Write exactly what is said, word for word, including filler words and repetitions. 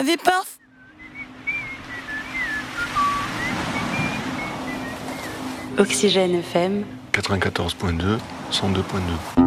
avez peur? Oxygène F M quatre-vingt-quatorze point deux, cent deux point deux.